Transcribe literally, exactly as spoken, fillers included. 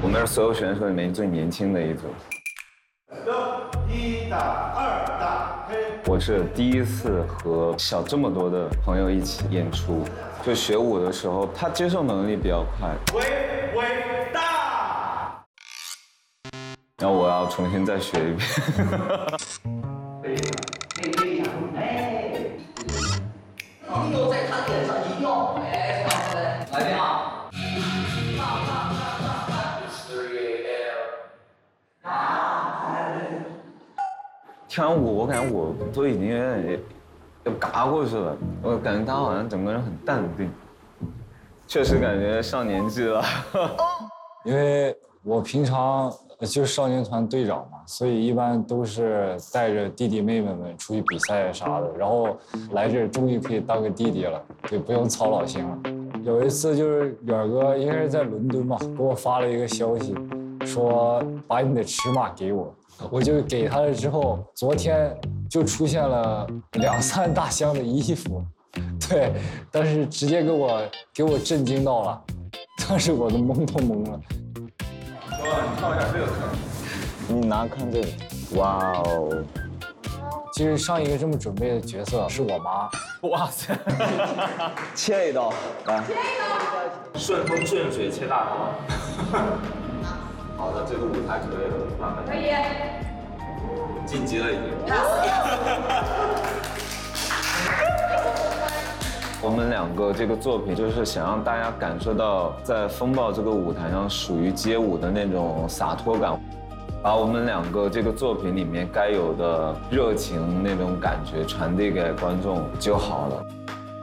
我们是所有选手里面最年轻的一组。 一打二打黑。 我是第一次和小这么多的朋友一起演出，就学舞的时候，他接受能力比较快。 伟伟大。 然后我要重新再学一遍。 背着，背背一下，哎，一定要在他脸上，一定要，哎，来来，来啊！ 跳完舞，我感觉我都已经有点要嘎过去了，我感觉他好像整个人很淡定，确实感觉上年纪了。 因为我平常就是少年团队长嘛，所以一般都是带着弟弟妹妹们出去比赛啥的，然后来这终于可以当个弟弟了，对，不用操老心了。有一次就是远哥应该是在伦敦嘛，给我发了一个消息，说把你的尺码给我。我就给他了之后，昨天就出现了两三大箱的衣服，对，但是直接给我给我震惊到了，当时我都懵都懵了。 哇，你跳一下这个看，你拿看这个，哇哦！ 其实上一个这么准备的角色是我妈。 哇塞！切一刀，来，切一刀，顺风顺水切大刀。好的，这个舞台可以了，慢慢。可以。晋级了已经。我们两个这个作品就是想让大家感受到在风暴这个舞台上属于街舞的那种洒脱感，把我们两个这个作品里面该有的热情那种感觉传递给观众就好了。